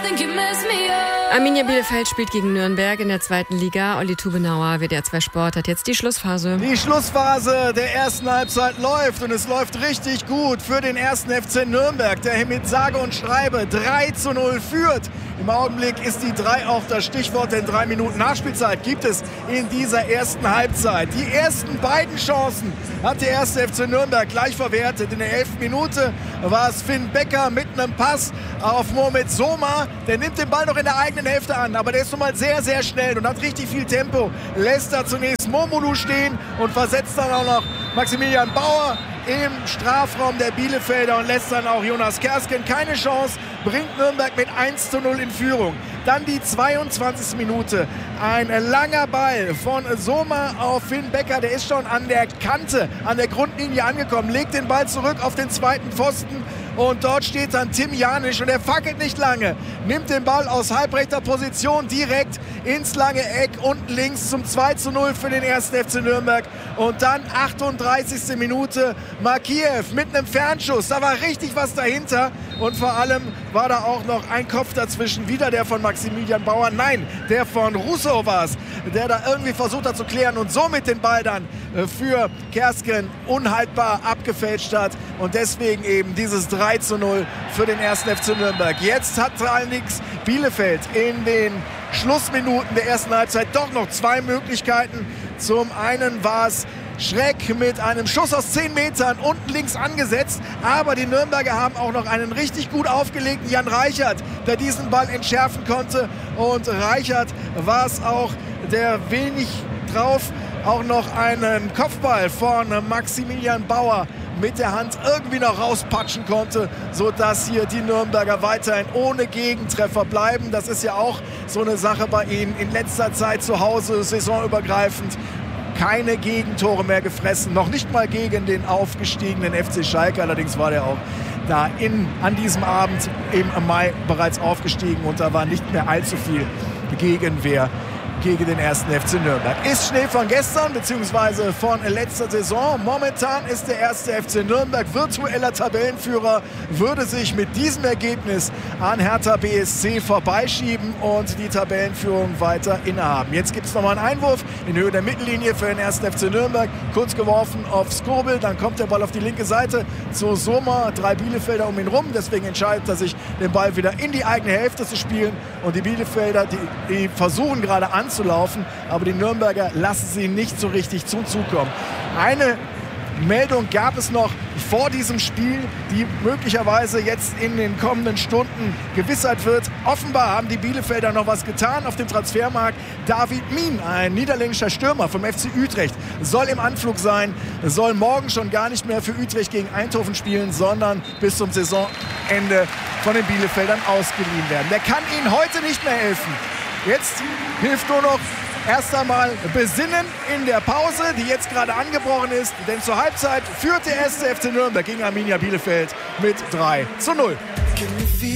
Arminia Bielefeld spielt gegen Nürnberg in der 2. Liga. Olli Tubenauer, WDR 2 Sport, hat jetzt die Schlussphase. Die Schlussphase der ersten Halbzeit läuft und es läuft richtig gut für den 1. FC Nürnberg, der mit sage und schreibe 3:0 führt. Im Augenblick ist die 3 auch das Stichwort, denn 3 Minuten Nachspielzeit gibt es in dieser ersten Halbzeit. Die ersten beiden Chancen hat der 1. FC Nürnberg gleich verwertet. In der 11. Minute war es Finn Becker mit einem Pass auf Mohamed Soma. Der nimmt den Ball noch in der eigenen Hälfte an, aber der ist nun mal sehr, sehr schnell und hat richtig viel Tempo. Lässt da zunächst Momolu stehen und versetzt dann auch noch Maximilian Bauer im Strafraum der Bielefelder und lässt dann auch Jonas Kersken keine Chance, bringt Nürnberg mit 1:0 in Führung. Dann die 22. Minute, ein langer Ball von Soma auf Finn Becker, der ist schon an der Kante, an der Grundlinie angekommen, legt den Ball zurück auf den zweiten Pfosten und dort steht dann Tim Janisch und er fackelt nicht lange, nimmt den Ball aus halbrechter Position direkt ins lange Eck unten links zum 2:0 für den 1. FC Nürnberg und dann 38. Minute, Makiev mit einem Fernschuss, da war richtig was dahinter und vor allem war da auch noch ein Kopf dazwischen, wieder der von Maximilian Bauer, nein, der von Rousseau war es, der da irgendwie versucht hat zu klären und somit den Ball dann für Kersken unhaltbar abgefälscht hat und deswegen eben dieses 3:0 für den 1. FC Nürnberg. Jetzt hat allerdings Bielefeld in den Schlussminuten der ersten Halbzeit doch noch 2 Möglichkeiten. Zum einen war es Schreck mit einem Schuss aus 10 Metern unten links angesetzt. Aber die Nürnberger haben auch noch einen richtig gut aufgelegten Jan Reichert, der diesen Ball entschärfen konnte. Und Reichert war es auch, der wenig drauf auch noch einen Kopfball von Maximilian Bauer mit der Hand irgendwie noch rauspatschen konnte, sodass hier die Nürnberger weiterhin ohne Gegentreffer bleiben. Das ist ja auch so eine Sache bei ihnen in letzter Zeit zu Hause, saisonübergreifend. Keine Gegentore mehr gefressen, noch nicht mal gegen den aufgestiegenen FC Schalke. Allerdings war der auch da an diesem Abend im Mai bereits aufgestiegen und da war nicht mehr allzu viel Gegenwehr gegen den 1. FC Nürnberg. Ist Schnee von gestern bzw. von letzter Saison. Momentan ist der 1. FC Nürnberg virtueller Tabellenführer, würde sich mit diesem Ergebnis an Hertha BSC vorbeischieben und die Tabellenführung weiter innehaben. Jetzt gibt es nochmal einen Einwurf in Höhe der Mittellinie für den 1. FC Nürnberg. Kurz geworfen auf Skobel, dann kommt der Ball auf die linke Seite zu Soma. 3 Bielefelder um ihn rum, deswegen entscheidet er sich, den Ball wieder in die eigene Hälfte zu spielen. Und die Bielefelder, die versuchen gerade anzulaufen, aber die Nürnberger lassen sie nicht so richtig zum Zug kommen. Eine Meldung gab es noch vor diesem Spiel, die möglicherweise jetzt in den kommenden Stunden gewissert wird. Offenbar haben die Bielefelder noch was getan auf dem Transfermarkt. David Mien, ein niederländischer Stürmer vom FC Utrecht, soll im Anflug sein, soll morgen schon gar nicht mehr für Utrecht gegen Eindhoven spielen, sondern bis zum Saisonende von den Bielefeldern ausgeliehen werden. Der kann ihnen heute nicht mehr helfen. Jetzt hilft nur noch erst einmal besinnen in der Pause, die jetzt gerade angebrochen ist. Denn zur Halbzeit führt der 1. FC Nürnberg gegen Arminia Bielefeld mit 3:0.